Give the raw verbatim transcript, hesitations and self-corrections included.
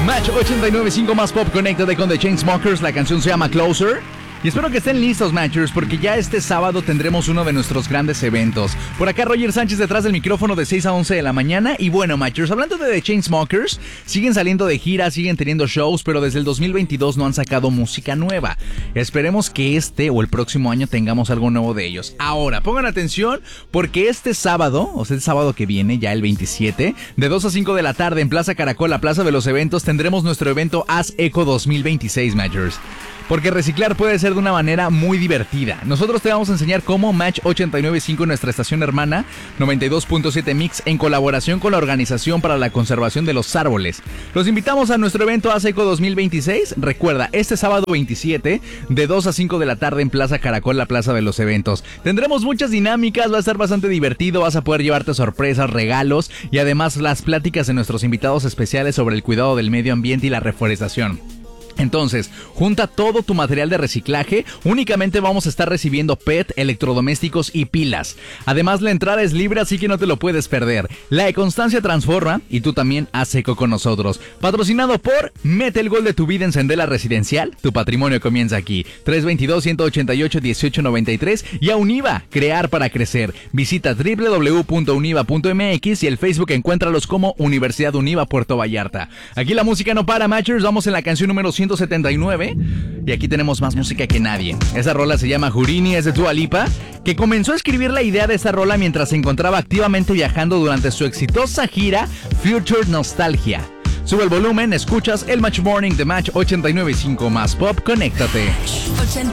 Match ochenta y nueve punto cinco más pop, conéctate con The Chainsmokers. La canción se llama Closer. Y espero que estén listos, Matchers, porque ya este sábado tendremos uno de nuestros grandes eventos. Por acá Roger Sánchez detrás del micrófono de seis a once de la mañana. Y bueno, Matchers, hablando de The Chainsmokers, siguen saliendo de gira, siguen teniendo shows, pero desde el dos mil veintidós no han sacado música nueva. Esperemos que este o el próximo año tengamos algo nuevo de ellos. Ahora, pongan atención, porque este sábado, o sea, el sábado que viene, ya el veintisiete, de dos a cinco de la tarde en Plaza Caracol, la plaza de los eventos, tendremos nuestro evento Haz Eco dos mil veintiséis, Matchers. Porque reciclar puede ser de una manera muy divertida. Nosotros te vamos a enseñar cómo Match ochenta y nueve punto cinco, nuestra estación hermana, noventa y dos punto siete Mix, en colaboración con la Organización para la Conservación de los Árboles. Los invitamos a nuestro evento Haz Eco dos mil veintiséis. Recuerda, este sábado veintisiete, de dos a cinco de la tarde en Plaza Caracol, la plaza de los eventos. Tendremos muchas dinámicas, va a estar bastante divertido, vas a poder llevarte sorpresas, regalos y además las pláticas de nuestros invitados especiales sobre el cuidado del medio ambiente y la reforestación. Entonces, junta todo tu material de reciclaje. Únicamente vamos a estar recibiendo P E T, electrodomésticos y pilas. Además, la entrada es libre, así que no te lo puedes perder. La Econstancia transforma y tú también haz eco con nosotros. Patrocinado por Mete el gol de tu vida en Sendela Residencial. Tu patrimonio comienza aquí. tres dos dos, uno ocho ocho, uno ocho nueve tres. Y a Univa, crear para crecer. Visita doble u doble u doble u punto univa punto m x y el Facebook encuéntralos como Universidad Univa Puerto Vallarta. Aquí la música no para, Matchers. Vamos en la canción número ciento setenta y nueve y aquí tenemos más música que nadie. Esa rola se llama Jurini, es de Dua Lipa, que comenzó a escribir la idea de esta rola mientras se encontraba activamente viajando durante su exitosa gira Future Nostalgia. Sube el volumen, escuchas el Match Morning de Match ochenta y nueve punto cinco más pop, conéctate. ochenta